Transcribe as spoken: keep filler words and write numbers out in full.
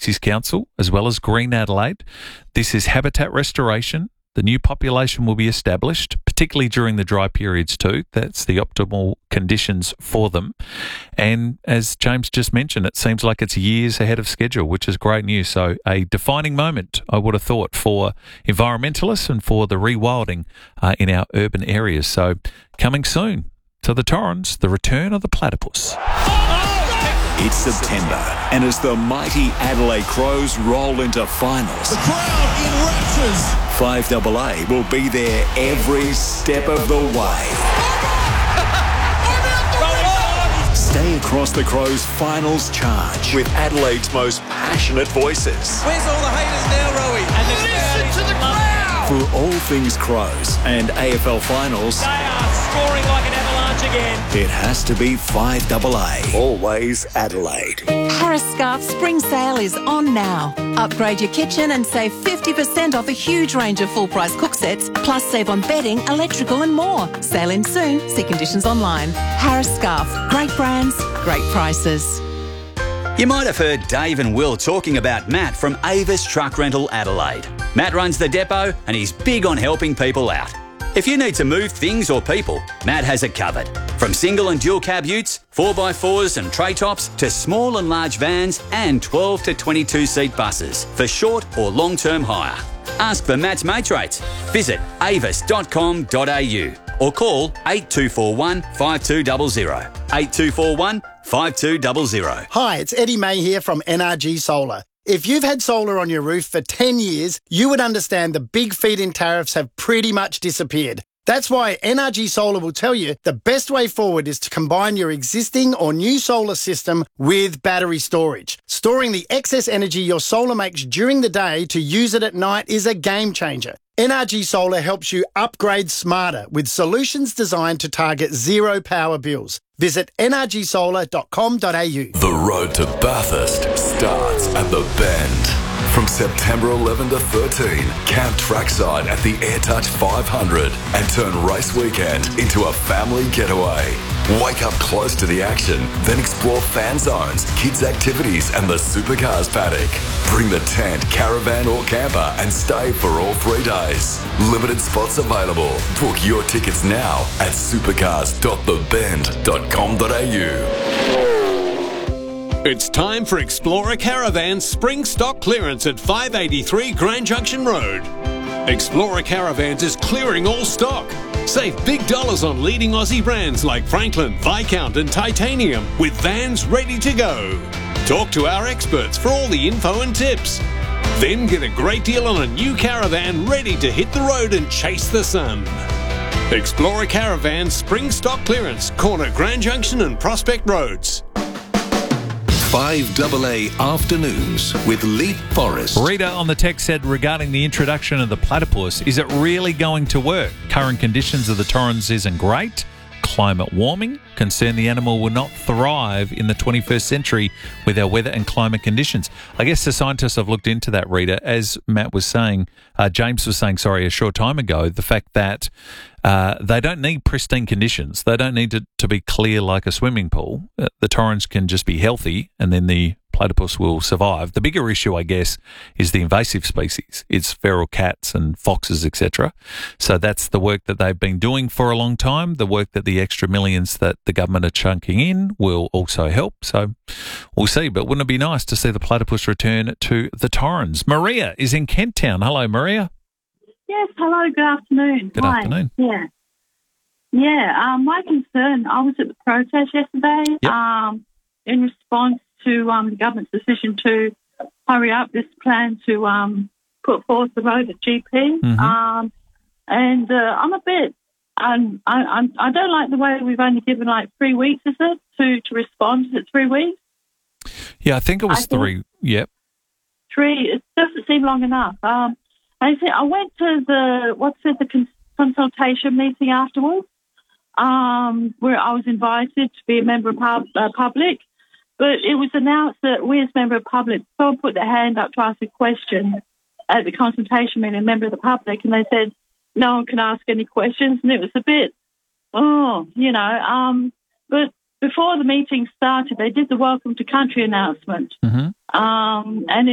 Species Council, as well as Green Adelaide. This is habitat restoration. The new population will be established, particularly during the dry periods too. That's the optimal conditions for them. And as James just mentioned, it seems like it's years ahead of schedule, which is great news. So a defining moment, I would have thought, for environmentalists and for the rewilding uh, in our urban areas. So coming soon to the Torrens, the return of the platypus. It's September, and as the mighty Adelaide Crows roll into finals, the crowd in raptures. five A A will be there every step of the way. Stay across the Crows' finals charge with Adelaide's most passionate voices. Where's all the haters now, Rowie? And the listen to the crowd! For all things Crows and A F L finals, they are scoring like an avalanche again. It has to be five A A. Always Adelaide. Harris Scarf Spring Sale is on now. Upgrade your kitchen and save fifty percent off a huge range of full-price cook sets, plus save on bedding, electrical and more. Sale in soon. See conditions online. Harris Scarf. Great brands, great prices. You might have heard Dave and Will talking about Matt from Avis Truck Rental Adelaide. Matt runs the depot and he's big on helping people out. If you need to move things or people, Matt has it covered. From single and dual cab utes, four by fours and tray tops, to small and large vans and twelve to twenty-two seat buses for short or long-term hire. Ask for Matt's mates rates. Visit avis dot com dot a u or call eight two four one, five two zero zero. eight two four one, five two zero zero. Hi, it's Eddie May here from N R G Solar. If you've had solar on your roof for ten years, you would understand the big feed-in tariffs have pretty much disappeared. That's why N R G Solar will tell you the best way forward is to combine your existing or new solar system with battery storage. Storing the excess energy your solar makes during the day to use it at night is a game changer. N R G Solar helps you upgrade smarter with solutions designed to target zero power bills. Visit n r g solar dot com dot a u. The road to Bathurst starts at the Bend. From September eleventh to thirteenth, camp trackside at the AirTouch five hundred and turn race weekend into a family getaway. Wake up close to the action, then explore fan zones, kids' activities and the supercars paddock. Bring the tent, caravan or camper and stay for all three days. Limited spots available. Book your tickets now at supercars dot the bend dot com dot a u. It's time for Explorer Caravan's spring stock clearance at five eighty-three Grand Junction Road. Explorer Caravans is clearing all stock. Save big dollars on leading Aussie brands like Franklin, Viscount and Titanium with vans ready to go. Talk to our experts for all the info and tips. Then get a great deal on a new caravan ready to hit the road and chase the sun. Explorer Caravans spring stock clearance, corner Grand Junction and Prospect Roads. five A A Afternoons with Leap Forest. Rita on the text said regarding the introduction of the platypus, is it really going to work? Current conditions of the Torrens isn't great. Climate warming, concern the animal will not thrive in the twenty-first century with our weather and climate conditions. I guess the scientists have looked into that, Rita. As Matt was saying, uh, James was saying, sorry, a short time ago, the fact that uh, they don't need pristine conditions. They don't need to, to be clear like a swimming pool. Uh, the Torrens can just be healthy and then the platypus will survive. The bigger issue, I guess, is the invasive species. It's feral cats and foxes, et cetera. So that's the work that they've been doing for a long time. The work that the extra millions that the government are chunking in will also help. So we'll see. But wouldn't it be nice to see the platypus return to the Torrens? Maria is in Kent Town. Hello, Maria. Yes, hello, good afternoon. Good Hi. afternoon. Yeah. Yeah, um, my concern, I was at the protest yesterday Yep. um, in response to um, the government's decision to hurry up this plan to um, put forth the road at G P. Mm-hmm. Um, and uh, I'm a bit, um, I, I'm, I don't like the way we've only given like three weeks, is it, to, to respond. Is it three weeks? Yeah, I think it was I think- three. Yep. Three, it doesn't seem long enough. Um, I said I went to the, what's it, the cons- consultation meeting afterwards, um, where I was invited to be a member of pub- uh, public. But it was announced that we as member of public, someone put their hand up to ask a question at the consultation meeting, a member of the public, and they said no one can ask any questions. And it was a bit, oh, you know. Um, but before the meeting started, they did the welcome to country announcement. Mm-hmm. Um, and